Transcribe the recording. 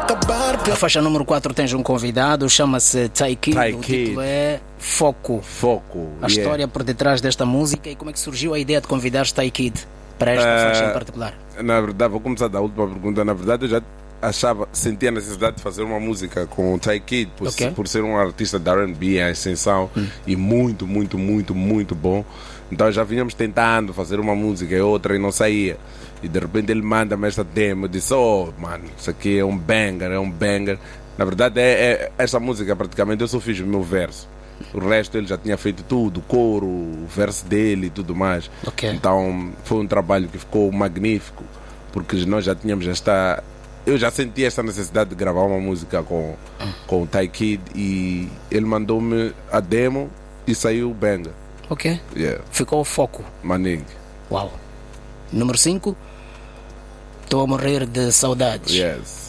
A faixa número 4 tens um convidado, chama-se Ty Kid. Ty O Kid. título é Foco. A história por detrás desta música e como é que surgiu a ideia de convidar Ty Kid para esta faixa em particular? Na verdade, vou começar da última pergunta. Na verdade, eu já sentia a necessidade de fazer uma música com o Ty Kid por ser um artista de R&B, a ascensão, e muito bom. Então já vínhamos tentando fazer uma música e outra e não saía. E de repente ele manda-me esta demo e disse: oh mano, isso aqui é um banger. Na verdade essa música praticamente eu só fiz o meu verso. O resto ele já tinha feito tudo, o coro, o verso dele e tudo mais. Então foi um trabalho que ficou magnífico, porque nós já tínhamos eu já senti esta necessidade de gravar uma música com o Ty Kid e ele mandou-me a demo e saiu o banger. Ficou o Foco. Maninho. Uau. Número 5, Estou a Morrer de Saudades. Yes.